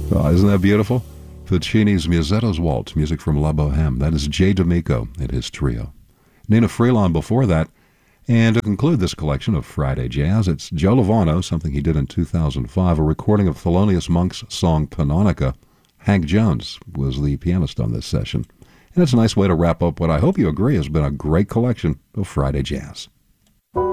Oh, isn't that beautiful? Puccini's Musietto's Waltz, music from La Boheme. That is Jay D'Amico and his trio. Nina Freelon before that. And to conclude this collection of Friday Jazz, it's Joe Lovano, something he did in 2005, a recording of Thelonious Monk's song Panonica. Hank Jones was the pianist on this session. And it's a nice way to wrap up what I hope you agree has been a great collection of Friday Jazz.